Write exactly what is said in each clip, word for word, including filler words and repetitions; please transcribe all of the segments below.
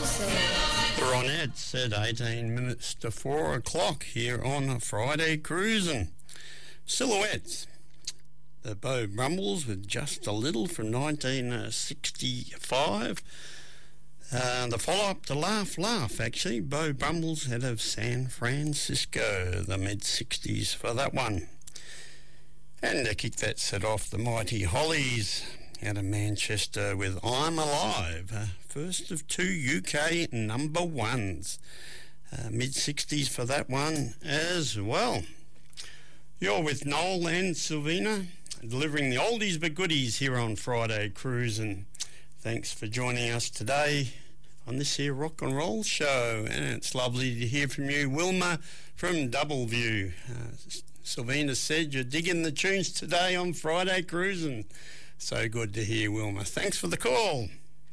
Ronettes at eighteen minutes to four o'clock here on a Friday Cruising. Silhouettes. The Beau Brummels with Just a Little from nineteen sixty-five. Uh, the follow-up to Laugh Laugh, actually. Beau Brummels out of San Francisco, the mid-sixties for that one. And to kick that set off, the Mighty Hollies out of Manchester with I'm Alive, uh, first of two U K number ones. Uh, mid-sixties for that one as well. You're with Noel and Sylvina, delivering the oldies but goodies here on Friday Cruising. Thanks for joining us today on this here rock and roll show, and it's lovely to hear from you, Wilma from Doubleview. Uh, Sylvina said you're digging the tunes today on Friday Cruising. So good to hear, Wilma. Thanks for the call.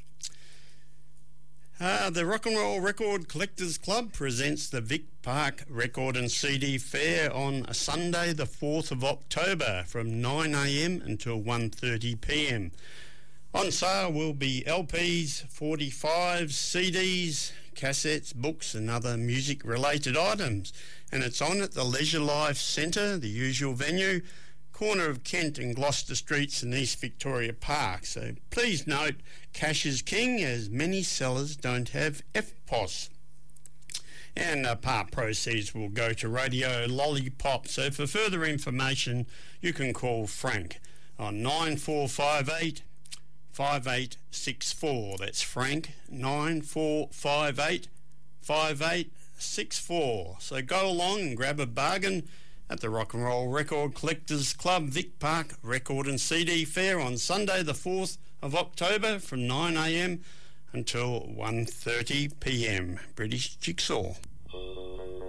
Uh, the Rock and Roll Record Collectors Club presents the Vic Park Record and C D Fair on a Sunday the fourth of October from nine a m until one thirty p m. On sale will be L Ps, forty-fives, C Ds, cassettes, books and other music-related items. And it's on at the Leisure Life Centre, the usual venue, corner of Kent and Gloucester Streets in East Victoria Park. So please note, cash is king as many sellers don't have F P O S. And uh, part proceeds will go to Radio Lollipop. So for further information, you can call Frank on nine four five eight, five eight six four. That's Frank, nine four five eight, five eight six four. So go along and grab a bargain at the Rock and Roll Record Collectors Club Vic Park Record and C D Fair on Sunday the fourth of October from nine a m until one thirty p m. British Jigsaw.